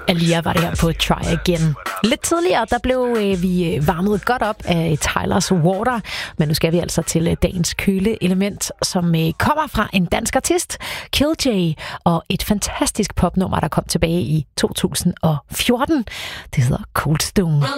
Alia var det her på Try Again. Lidt tidligere, der blev vi varmet godt op af Tyler's Water, men nu skal vi altså til dagens køleelement, som kommer fra en dansk artist, Kill J, og et fantastisk popnummer, der kom tilbage i 2014. Det hedder Cold Stone.